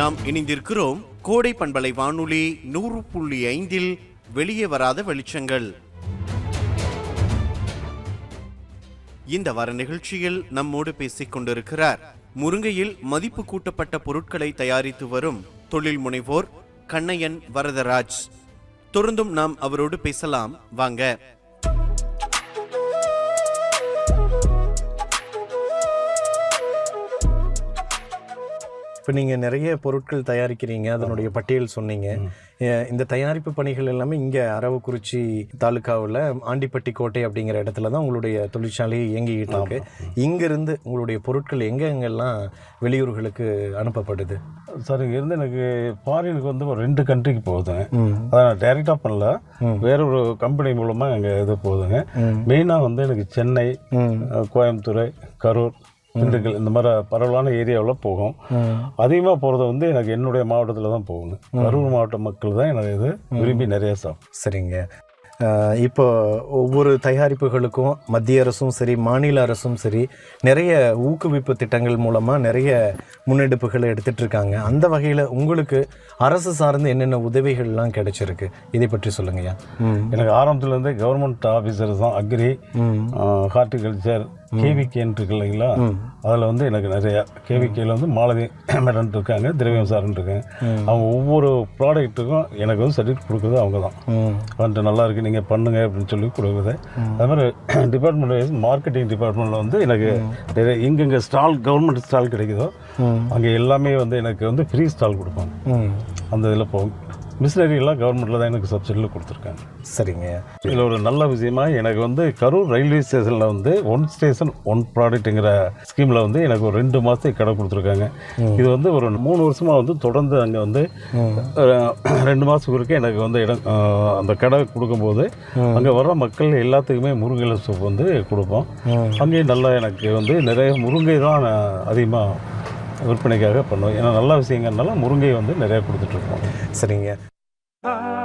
நாம் இணைந்திருக்கிறோம் கோடை பண்பலை வானொலி 100.5 வெளியே வராத வெளிச்சங்கள். இந்த வார நிகழ்ச்சியில் நம்மோடு பேசிக் கொண்டிருக்கிறார் முருங்கையில் மதிப்பு கூட்டப்பட்ட பொருட்களை தயாரித்து வரும் தொழில் முனைவோர் கண்ணையன் வரதராஜ். தொடர்ந்தும் நாம் அவரோடு பேசலாம் வாங்க. இப்போ நீங்கள் நிறைய பொருட்கள் தயாரிக்கிறீங்க, அதனுடைய பட்டியல் சொன்னீங்க. இந்த தயாரிப்பு பணிகள் எல்லாமே இங்கே அரவக்குறிச்சி தாலுக்காவில் ஆண்டிப்பட்டி கோட்டை அப்படிங்கிற இடத்துல தான் உங்களுடைய தொழிற்சாலை இயங்கிக்கிட்டு இருக்கு. இங்கேருந்து உங்களுடைய பொருட்கள் எங்கெங்கெல்லாம் வெளியூர்களுக்கு அனுப்பப்படுது? சார், இங்கேருந்து எனக்கு ஃபாரினுக்கு வந்து ஒரு 2 கண்ட்ரிக்கு போகுதுங்க. அதை நான் டைரெக்டாக பண்ணல, வேற ஒரு கம்பெனி மூலமாக அங்கே இது போகுதுங்க. மெயினாக வந்து எனக்கு சென்னை, கோயம்புத்தூர், கரூர், திண்டுக்கல் இந்த மாதிரி பரவலான ஏரியாவில் போகும். அதிகமாக போகிறது வந்து எனக்கு என்னுடைய மாவட்டத்தில் தான் போகணும். கரூர் மாவட்ட மக்கள் தான் எனக்கு இது விரும்பி நிறைய சாப்பிடும். சரிங்க. இப்போ ஒவ்வொரு தயாரிப்புகளுக்கும் மத்திய அரசும் சரி மாநில அரசும் சரி நிறைய ஊக்குவிப்பு திட்டங்கள் மூலமாக நிறைய முன்னெடுப்புகளை எடுத்துகிட்டு இருக்காங்க. அந்த வகையில் உங்களுக்கு அரசு சார்ந்து என்னென்ன உதவிகள்லாம் கிடைச்சிருக்கு, இதை பற்றி சொல்லுங்கய்யா. எனக்கு ஆரம்பத்துலேருந்தே கவர்மெண்ட் ஆஃபீஸர்ஸ் தான் அக்ரி, ஹார்டிகல்ச்சர், கேவிகேன்னு இருக்கு இல்லைங்களா, அதில் வந்து எனக்கு நிறையா கேவிகேயில் வந்து மாலதி மேடம் இருக்காங்க, திரவியம் சார்ன்னு இருக்காங்க. அவங்க ஒவ்வொரு ப்ராடக்ட்டுக்கும் எனக்கு வந்து சர்டிஃபிகேட் கொடுக்குறது அவங்க தான். வந்துட்டு நல்லா இருக்குது நீங்கள் பண்ணுங்க அப்படின்னு சொல்லி கொடுக்குறது. அது மாதிரி டிபார்ட்மெண்ட் வைஸ் மார்க்கெட்டிங் டிபார்ட்மெண்ட்டில் வந்து எனக்கு எங்கெங்கே ஸ்டால் கவர்மெண்ட் ஸ்டால் கிடைக்குதோ அங்கே எல்லாமே வந்து எனக்கு வந்து ஃப்ரீ ஸ்டால் கொடுப்பாங்க. அந்த இதில் போகும். மிஷினரியெல்லாம் கவர்மெண்ட்டில் தான் எனக்கு சப்சிடியில் கொடுத்துருக்காங்க. சரிங்க. இதில் ஒரு நல்ல விஷயமா எனக்கு வந்து கரூர் ரயில்வே ஸ்டேஷனில் வந்து 1 ஸ்டேஷன் 1 ப்ராடக்ட்டுங்கிற ஸ்கீமில் வந்து எனக்கு ஒரு 2 மாதத்துக்கு கடை கொடுத்துருக்காங்க. இது வந்து ஒரு 3 வருஷமாக வந்து தொடர்ந்து அங்கே வந்து 2 மாதத்துக்கு வரைக்கும் எனக்கு வந்து இடம் அந்த கடை கொடுக்கும்போது அங்கே வர்ற மக்கள் எல்லாத்துக்குமே முருங்கை சூப் வந்து கொடுப்போம். அங்கேயும் நல்லா எனக்கு வந்து நிறைய முருங்கை தான் அதிகமாக விற்பனைக்காக பண்ணுவோம். ஏன்னா நல்ல விஷயங்கிறதுனால முருங்கை வந்து நிறையா கொடுத்துட்ருக்கோம். சரிங்க.